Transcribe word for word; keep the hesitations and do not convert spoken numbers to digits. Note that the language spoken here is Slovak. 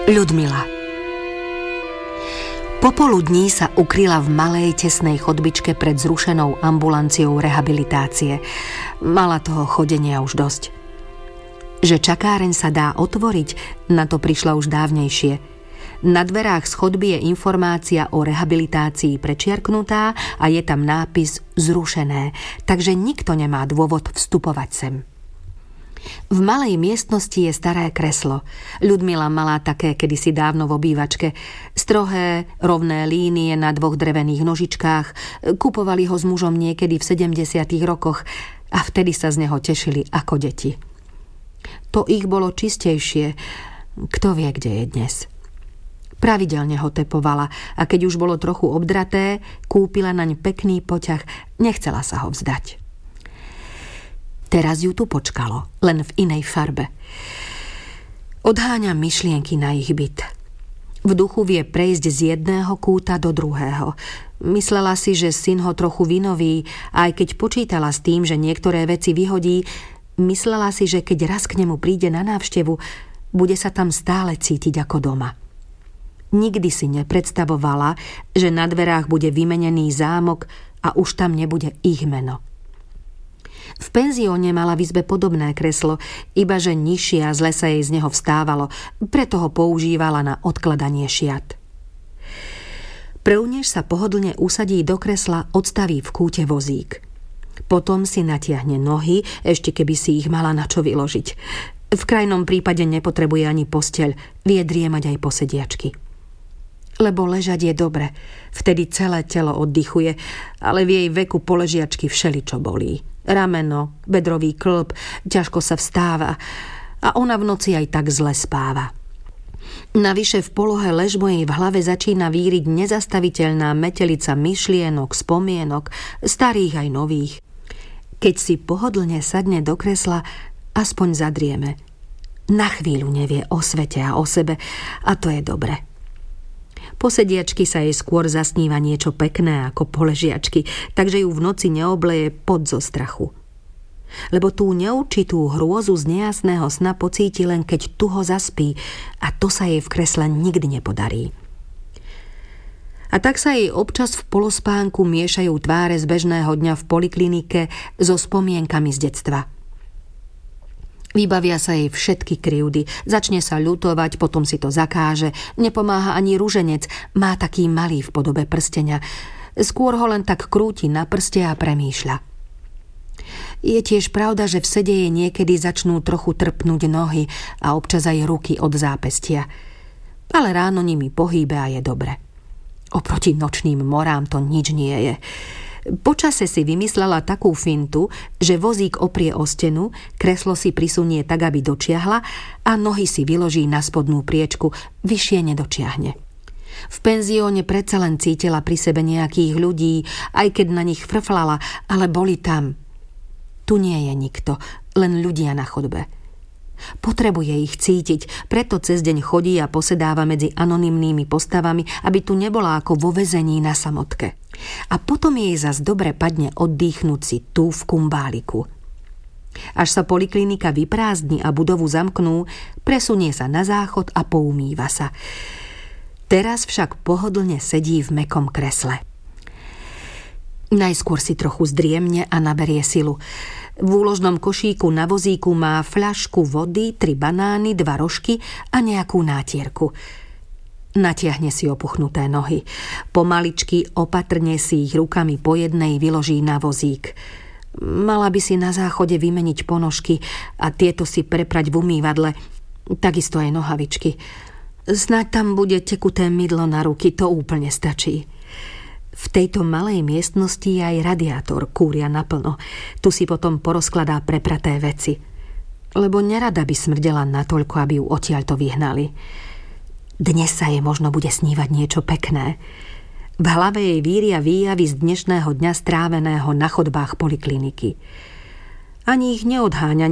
Ľudmila. Popoludní sa ukryla v malej tesnej chodbičke pred zrušenou ambulanciou rehabilitácie. Mala toho chodenia už dosť. Že čakáreň sa dá otvoriť, na to prišla už dávnejšie. Na dverách z chodby je informácia o rehabilitácii prečiarknutá a je tam nápis zrušené, takže nikto nemá dôvod vstupovať sem. V malej miestnosti je staré kreslo. Ľudmila mala také kedysi dávno v obývačke. Strohé, rovné línie na dvoch drevených nožičkách. Kupovali ho s mužom niekedy v sedemdesiatych rokoch a vtedy sa z neho tešili ako deti. To ich bolo čistejšie. Kto vie, kde je dnes. Pravidelne ho tepovala a keď už bolo trochu obdraté, kúpila naň pekný poťah. Nechcela sa ho vzdať. Teraz ju tu počkalo, len v inej farbe. Odháňa myšlienky na ich byt. V duchu vie prejsť z jedného kúta do druhého. Myslela si, že syn ho trochu vynoví, a aj keď počítala s tým, že niektoré veci vyhodí, myslela si, že keď raz k nemu príde na návštevu, bude sa tam stále cítiť ako doma. Nikdy si nepredstavovala, že na dverách bude vymenený zámok a už tam nebude ich meno. V penzióne mala v izbe podobné kreslo, ibaže nižšie a zle sa jej z neho vstávalo, preto ho používala na odkladanie šiat. Prvnež sa pohodlne usadí do kresla, odstaví v kúte vozík. Potom si natiahne nohy, ešte keby si ich mala na čo vyložiť. V krajnom prípade nepotrebuje ani posteľ, vie driemať aj posediačky. Lebo ležať je dobre, vtedy celé telo oddychuje, ale v jej veku poležiačky všeličo bolí. Rameno, bedrový kĺb, ťažko sa vstáva a ona v noci aj tak zle spáva. Navyše v polohe ležbo jej v hlave začína víriť nezastaviteľná metelica myšlienok, spomienok, starých aj nových. Keď si pohodlne sadne do kresla, aspoň zadrieme. Na chvíľu nevie o svete a o sebe a to je dobre. Posediačky sa jej skôr zasníva niečo pekné ako poležiačky, takže ju v noci neobleje pod zo strachu. Lebo tú neurčitú hrôzu z nejasného sna pocíti len keď tuho zaspí a to sa jej v kresle nikdy nepodarí. A tak sa jej občas v polospánku miešajú tváre z bežného dňa v poliklinike so spomienkami z detstva. Vybavia sa jej všetky krivdy, začne sa ľutovať, potom si to zakáže, nepomáha ani ruženec, má taký malý v podobe prsteňa. Skôr ho len tak krúti na prste a premýšľa. Je tiež pravda, že v sede jej niekedy začnú trochu trpnúť nohy a občas aj ruky od zápestia. Ale ráno nimi pohýbe a je dobre. Oproti nočným morám to nič nie je. Počase si vymyslela takú fintu, že vozík oprie o stenu, kreslo si prisunie tak, aby dočiahla a nohy si vyloží na spodnú priečku, vyššie nedočiahne. V penzióne predsa len cítila pri sebe nejakých ľudí, aj keď na nich frflala, ale boli tam. Tu nie je nikto, len ľudia na chodbe. Potrebuje ich cítiť, preto cez deň chodí a posedáva medzi anonymnými postavami, aby tu nebola ako vo väzení na samotke. A potom jej zas dobre padne oddychnúť si tu v kumbáliku. Až sa poliklinika vyprázdni a budovu zamknú, presunie sa na záchod a poumýva sa. Teraz však pohodlne sedí v mäkkom kresle. Najskôr si trochu zdriemne a naberie silu. V úložnom košíku na vozíku má fľašku vody, tri banány, dva rožky a nejakú nátierku. Natiahne si opuchnuté nohy. Pomaličky opatrne si ich rukami po jednej vyloží na vozík. Mala by si na záchode vymeniť ponožky a tieto si preprať v umývadle, takisto aj nohavičky. Snáď tam bude tekuté mydlo na ruky, to úplne stačí. V tejto malej miestnosti je aj radiátor, kúria naplno. Tu si potom porozkladá prepraté veci. Lebo nerada by smrdela natoľko, aby ju odtiaľto vyhnali. Dnes sa jej možno bude snívať niečo pekné. V hlave jej víria výjavy z dnešného dňa stráveného na chodbách polikliniky. Ani ich neodháňa